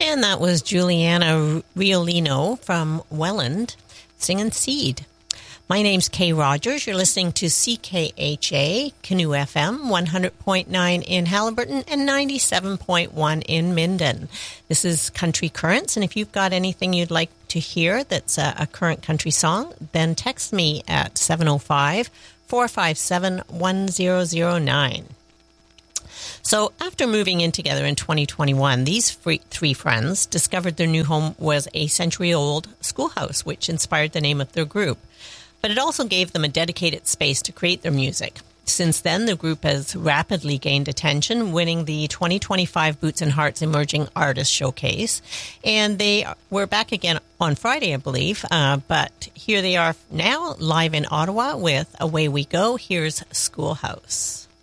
And that was Juliana Riolino from Welland singing Seed. My name's Kay Rogers. You're listening to CKHA, Canoe FM, 100.9 in Haliburton and 97.1 in Minden. This is Country Currents, and if you've got anything you'd like to hear that's a current country song, then text me at 705-457-1009. So after moving in together in 2021, these three friends discovered their new home was a century-old schoolhouse, which inspired the name of their group. But it also gave them a dedicated space to create their music. Since then, the group has rapidly gained attention, winning the 2025 Boots and Hearts Emerging Artist Showcase. And they were back again on Friday, I believe. But here they are now, live in Ottawa with Away We Go. Here's Schoolhouse.